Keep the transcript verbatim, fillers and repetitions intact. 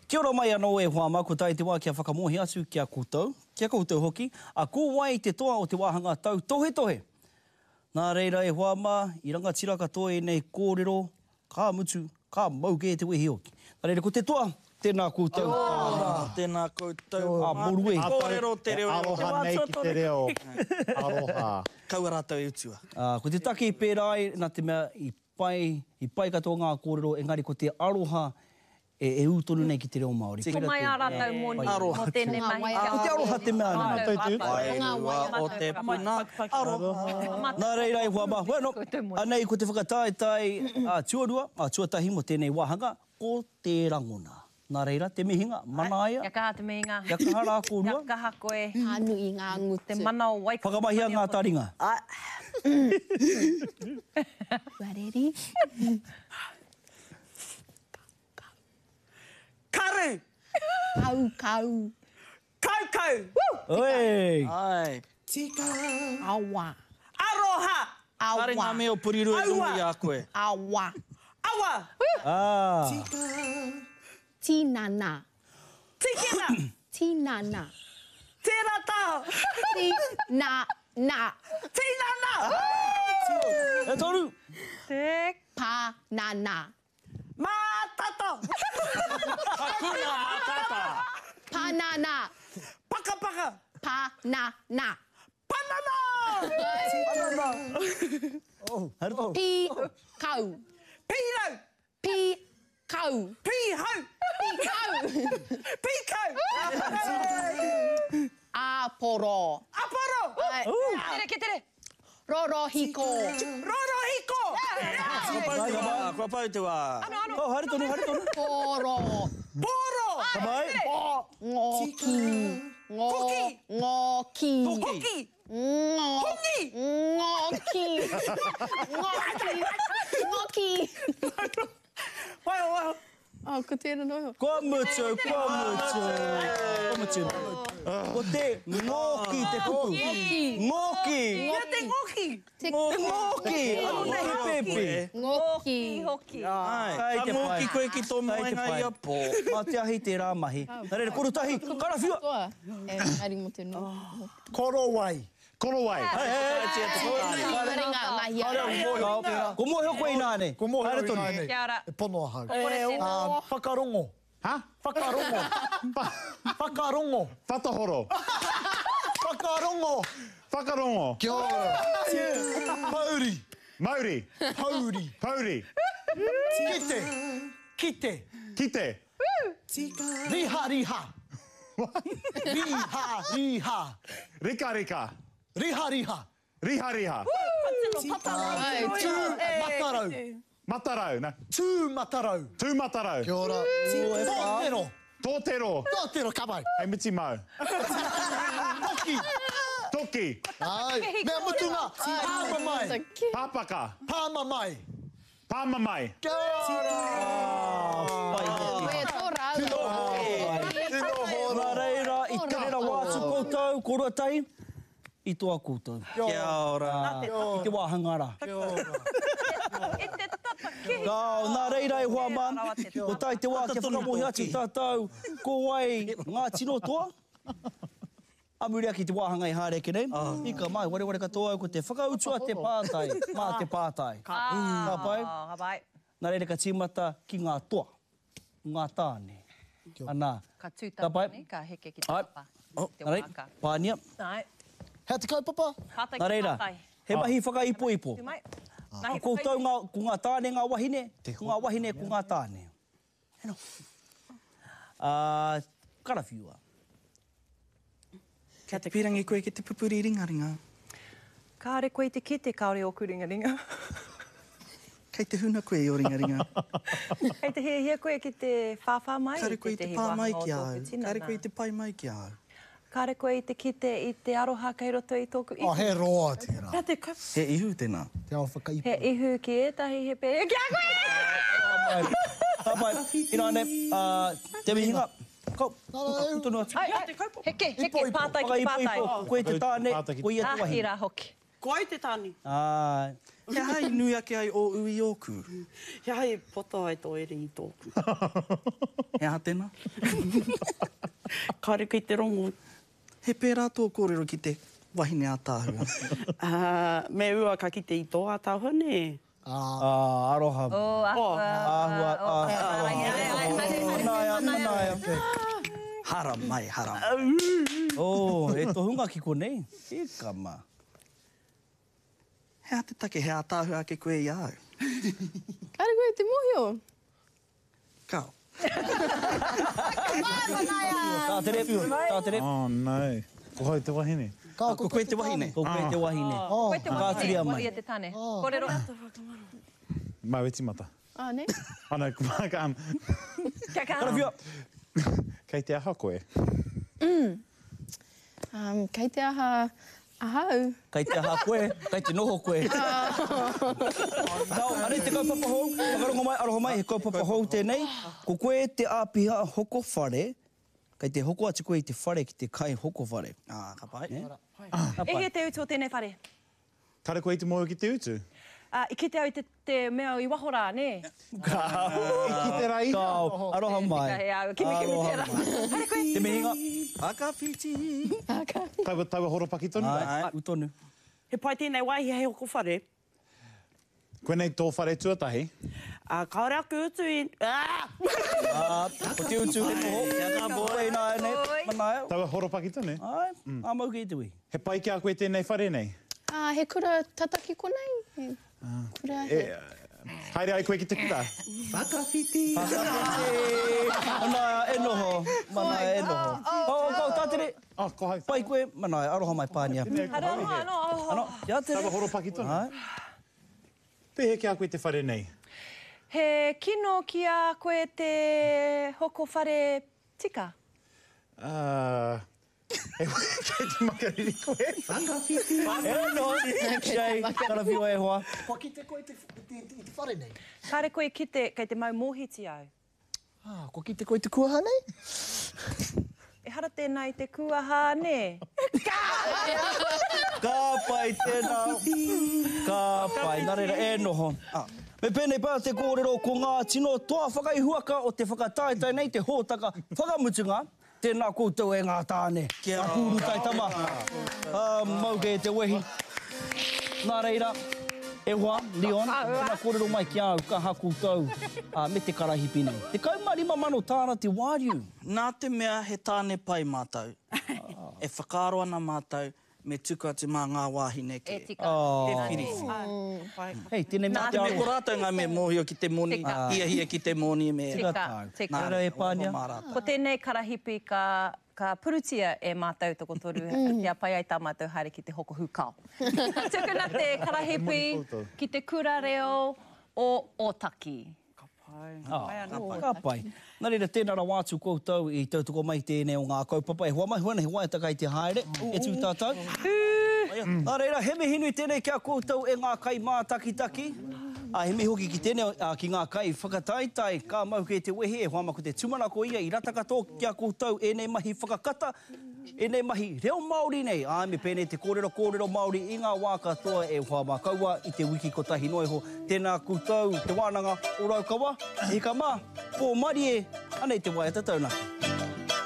Kia ora mai anō e Huama, ko tai te wā kia whakamohi atu kia koutou, kia koutou hoki, a kō wai te toa o te wāhanga tau tohe tohe. Nā reira e Huama, i rangatira katoa e nei kōrero, kā mutu, kā mauke e te wehi hoki. Nā reira ko te toa, tēnā koutou. Oh, tēnā koutou. A moru e. Kōrero te reo. Aroha nei ki te reo. Aroha. Kaua rātou e utua. Uh, ko te take i pērai, nā te mea i pai, i pai katoa ngā kōrero, engari ko te aroha e, e utonu nei ki te reo Māori. Ko mai a rātou moni mo tēnei mahi. Ko te aroha te mea nā. Ai, o te puna. Aroha. Nā reira e Huama, bueno, anei ko te whakataetai a tuarua, a tuatahi mo tēnei wāhanga, ko te rangona. Nā reira, te mihinga, manaia. Ia kaha te mihinga. Ia kaha rā kōrua. Ia kaha koe. Anu i ngā ngutu. Te mana o waikato. Whakamahia ngā taringa. Wareri. Karu. Kau, kau. Kau, kau. Oi! Ai. Tika. Awa. Aroha. Awa. Kare ngā mea o puriru e rungu i a koe. Awa. Awa. Ah! Tinana. Tikina. Tinana. Tērā taho. Tinana. Tinana. E toru! Te Panana. Mātata. Hakuna atata. Panana. Paka paka. Panana. Panana. Panana. Oh, haere tohu. Pi kau. Pīrau. Pi kau. Pīhau. Pi kau. Pīkau. Aporo. Aporo. tere ke tere. Rorohiko. Rorohiko. Kua pau te wā. Oh, haere tonu, haere tonu. Poro. Boro. Kamai. Ngoki. Hoki. Ngoki. Hoki. Ngoki. Hongi. Ngoki. Ngoki. Ngoki. Wai o wai o. Oh, ko tēnā noho. Kua mutu, kua mutu. Kua mutu. Ko te ngoki te kuku. Ngoki. Ngoki. Ia te ngoki. Te Ngoki. Anu nei he pepe. Ngoki. Hoki. Ai, Kai ka te ngoki pai. koe ki tō Kai te moenga pai. ia pō. Mā te ahi te rā mahi. Nā reira, korutahi, karawhiua. Toa. E, ari mo te no. Korowai. Korowai. Karinga, mahi ara. Ko mohe o koe i nāne. Ko mohe Haere o i tonu. nāne. Kia ora. E pono a hau. Kore Ah, whakarongo. Ha? Whakarongo. Pa- Whakarongo. Whatahoro. Whakarongo. Whakarongo. Kia ora. Pauri. Mauri. Pauri. Pauri. Kite. Kite. Kite. Riha, riha. Riha, riha. Rika rika. Riha, riha. Riha riha. Ai, tū. Matarau. Matarau. Na. Tū matarau. Tū matarau. Kia ora. Tōtero. Tōtero. Tōtero, kamai. Hei miti mau. Toki. Toki. Ai, mea mutunga. Pāma mai. Pāpaka. Pāma mai. Pāma mai. Kia ora. Koe tō rāua. Nā reira, i te reira wātu koutou, koruatahi, i toa koutou. Kia ora. I te wāhangara. E te tata kehi. Kao, nā reira e Huama, o tai te wā kia whakamohi atu tātou, ko wai ngā tino toa. Amuria ki te wāhanga i hāreke nei. Ika mai, ware ware katoa ko te whakautua te pātai, mā te pātai. Ka pai? Ha pai. Nā reira ka tīmata ki ngā toa, ngā tāne. Anā. Ka Ka tūtau pai. ni, ka heke ki te Ai. papa. Oh, Te nā rei, waka. pānia. Nai, Hea te kaupapa? kātai Nā ki reira, kātai. he mahi whakaipo ipo. Tu mai. Ko koutou ngā, ko ngā tāne ngā wahine, ko ngā wahine ko ngā tāne. Heno. Uh, karawhiua. Kia te pirangi koe ki te pupuri ringaringa. Kāre koe te kete kaore o kuringaringa. Kei te huna koe i o ringaringa. Hei te hea hea koe ki te whawha mai. Kare koe i te tehi pā mai wahanga o ki tōku au. tinana. Kare koe i te pai mai ki au. Kāre koe i te kite i te aroha kei roto i tōku ihu. Oh, he roa tērā. Nā te kau. He ihu tēnā. Te ao whakaipo. He ihu ki etahi he pē. Kia koe! Ka pai, ina ne, uh, te mihinga. Kau, Nā, tunu atu. Ai, ai, heke, heke, Ipo, pātai Whaka ki ipo, pātai. ipo. Koe te tāne, Pātai ki- koe ia te wahi. Ahira hoki. Koe te tāni. Ah, He hai nui ake ai o ui oku. He hai pota ai tō ere i tōku. He aha tēnā. Kāre ki te rongo. He pērā tō kōrero ki te wahine a tāhua. Uh, me ua ka ki te i tō a tāhua ne. Ah, aroha. O, ahua. Ahua, aroha. Manaia, manaia. Hara mai, hara. Oh, e tohunga ki konei. E kama. He a te take, he a tāhua ake koe i au. Kāre koe te mohi o? Kao. Tā tere, tā tere. Oh, no. Ko hau te wahine. Ko koe te wahine. Ko koe te wahine. Oh, Koe te Ka turia wahine, mai. ia te tane. Kōrero. Mau e timata. Ah, ne? Ana, kumaka am. Kia ka. Karawhia. Kei te aha koe. Um, kei te aha ahau. Kai te aha koe, kai te noho koe. Tau, are te kaupapa hou. Whakarongo mai, aroha mai, he kaupapa hou tēnei. Ko koe te āpiha hoko whare, kai te hoko atu koe i te whare ki te kai hoko whare. Ah, ka pai. Eh? E he te utu o tēnei whare. Kāre koe i te moe ki te utu? Uh, I ki te au i te, te mea i wahora, ne? I ki te rai? Kau, aroha mai. Hei, au, kimi kimi Aroha tērā. mai. Hare koe. Te mihinga. Aka whiti. Taua, taua horopaki tonu? Ai, utonu. He pai tēnei waihi hei hoko whare. Koe nei tō whare tuatahi? Uh, kaore aku utu i... Ah! Ah, ko te utu, he poho. Kia ngā boi, nā e nei, manaia. Taua horopaki tonu? Ai, a mau ki te ui. He pai ki a koe tēnei whare nei? Ah, he kura tataki konei. He kura he... E, haere ai koe ki te kura? Whakawhiti. Manaia, e noho. Manaia, e noho. Oh, kau, tātere. Oh, ko hau. Pai koe, manaia, aroha mai pānia. Hare aroha, no. Ano, ia tere. Taua horopaki tonu? Ai. Pehe ki a koe te whare nei? He kino ki a koe te hoko whare tika. Uh, e kei te makariri koe? Whakawhiti. E no, shei, karawhiwa e hoa. Ko ki te koe te, te, te, te whare nei? Kāre koe ki te, kei te mau mōhiti au. Ah, ko ki te koe te kuaha nei? E hara tēnā i te kuaha, ne? Ka pai tēnā. Ka pai, nā reira, e noho. Me pēnei pā te kōrero ko ngā tino toa whakaihuaka o te whakataetai nei te hōtaka whakamutunga. Tēnā koutou e ngā tāne. Kia kūru tai tama. Ah, mau ke te wehi. Nā reira, e hoa, Leon, tēnā kōrero mai ki au, ka haku tau uh, me te karahipi nei. Te kaumarima mano tāna te wāriu. Nā te mea he tāne pai mātou. E whakaro ana mātou me tuku atu mā ngā wāhine ke. E tika. Oh. E whiri. Hei, tēnei mā te Me aro. ko rātou ngā me mōhio ki te moni, Tika. ia hia ki te moni me... Tika Tika, tāu. tika. Nā rau e pānia. Ko tēnei karahipi ka, ka purutia e mātou toko toru. Kia pai ai tā mātou haere ki te hoko hukao. Tukuna te karahipi ki te kura reo o Otaki. Ah, ka pai. Nā reira, tēnā rā wātu koutou i tautoko mai tēnei o ngā kaupapa. E hoa mai huana, he hoa e takai te haere. E tū tātou. Nā reira, he me hinui tēnei kia koutou e ngā kai mātakitaki. A he me hoki ki tēnei uh, ki ngā kai whakataitai. Ka mau ke te wehe, e hoa mako te tumanako ia i ratakato kia koutou e nei mahi whakakata. E nei mahi reo Māori nei. A me pēnei te kōrero kōrero Māori i ngā wā katoa e hoa mā kaua i te wiki kotahi noiho. Tēnā koutou, te wānanga o raukawa. I ka mā, pō marie, anei te wai e tataunaki.